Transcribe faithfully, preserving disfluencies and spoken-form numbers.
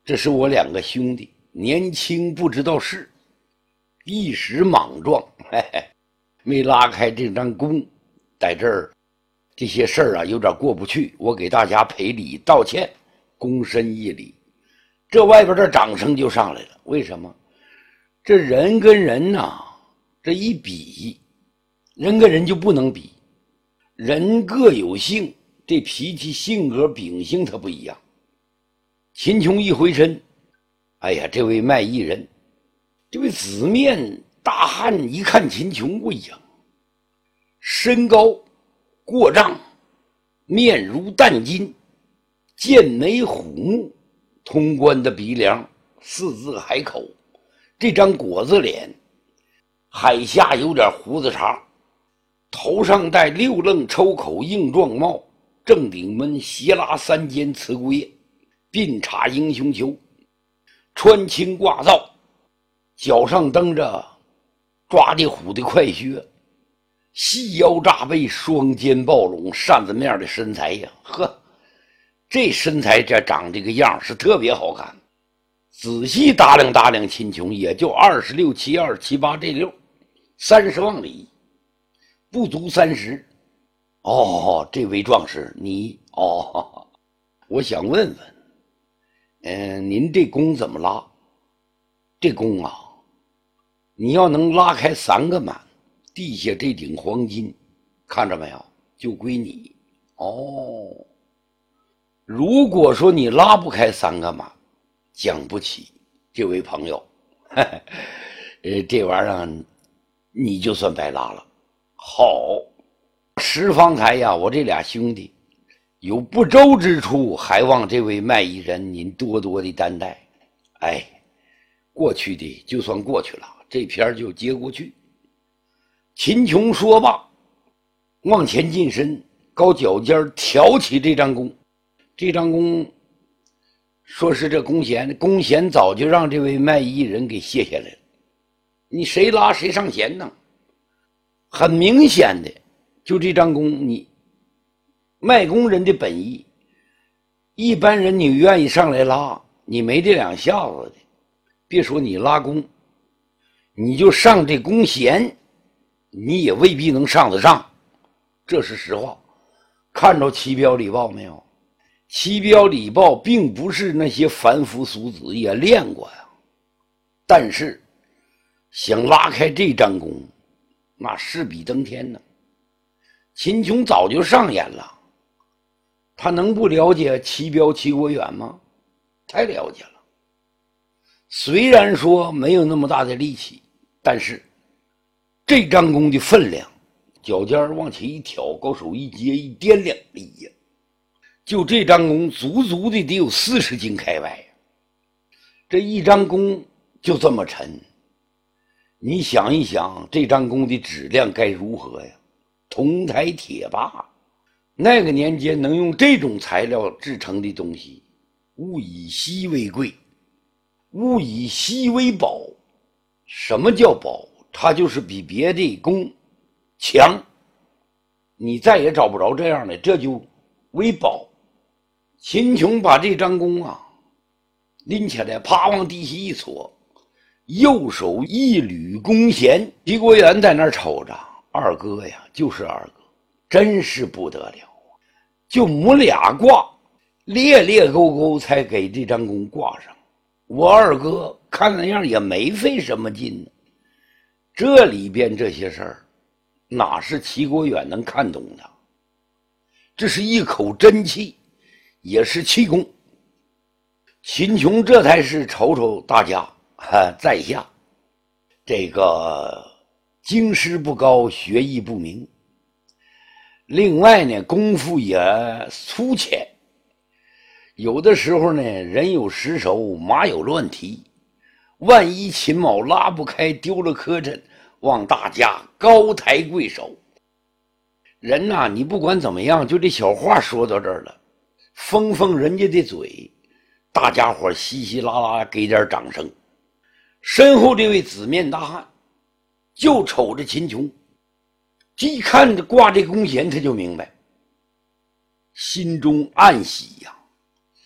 这是我两个兄弟，年轻不知道事，一时莽撞，嘿嘿，没拉开这张弓，在这儿这些事儿啊有点过不去，我给大家赔礼道歉，躬身一礼。这外边的掌声就上来了，为什么？这人跟人呐、啊，这一比，人跟人就不能比，人各有性，这脾气性格秉性它不一样。秦琼一回身，哎呀，这位卖艺人，这位紫面大汉一看秦琼，哎呀，身高过丈，面如淡金，剑眉虎目，通关的鼻梁，四字海口，这张果子脸，海下有点胡子茬，头上戴六愣抽口硬状帽，正顶门斜拉三尖瓷姑叶，鬓插英雄球，穿青挂皂，脚上蹬着抓地虎的快靴，细腰炸背，双肩抱拢，扇子面的身材呀，呵，这身材这长这个样是特别好看。仔细打量打量秦琼，也就二十六七二七八这六，三十往里，不足三十。哦，这位壮士，你哦，我想问问，嗯、呃，您这弓怎么拉？这弓啊，你要能拉开三个满，地下这顶黄金，看着没有，就归你。哦，如果说你拉不开三个满，讲不起，这位朋友，呵呵呃，这玩意儿你就算白拉了。好，十方台呀，我这俩兄弟有不周之处，还望这位卖艺人您多多的担待。哎，过去的就算过去了，这篇就接过去。秦琼说罢，往前近身，高脚尖挑起这张弓。这张弓说是这弓弦，弓弦早就让这位卖艺人给卸下来了。你谁拉谁上弦呢？很明显的，就这张弓，你卖弓人的本意，一般人你愿意上来拉，你没这两下子的，别说你拉弓，你就上这弓弦，你也未必能上得上，这是实话。看着齐彪礼豹没有？齐彪礼豹并不是那些凡夫俗子，也练过呀，但是想拉开这张弓，那势比登天呢。秦琼早就上演了，他能不了解齐彪齐国远吗？太了解了。虽然说没有那么大的力气，但是这张弓的分量，脚尖往前一挑，高手一接一掂量，哎呀，就这张弓足足的得有四十斤开外呀！这一张弓就这么沉，你想一想，这张弓的质量该如何呀？铜台铁把，那个年间能用这种材料制成的东西，物以稀为贵，物以稀为宝。什么叫宝？它就是比别的弓强，你再也找不着这样的，这就为宝。秦琼把这张弓啊拎起来，啪往地下一戳，右手一捋弓弦。齐国元在那儿瞅着，二哥呀，就是二哥，真是不得了啊！就母俩挂，裂裂勾勾才给这张弓挂上。我二哥看那样也没费什么劲呢。这里边这些事儿，哪是齐国远能看懂的？这是一口真气，也是气功。秦琼这才是瞅瞅大家，哈，在下这个经师不高，学艺不明，另外呢，功夫也粗浅。有的时候呢，人有失手，马有乱蹄，万一秦某拉不开，丢了磕碜，望大家高抬贵手。人呐、啊，你不管怎么样，就这小话说到这儿了，封封人家的嘴，大家伙稀稀拉拉给点掌声。身后这位紫面大汉就瞅着秦琼，一看着挂这弓弦，他就明白，心中暗喜呀、啊。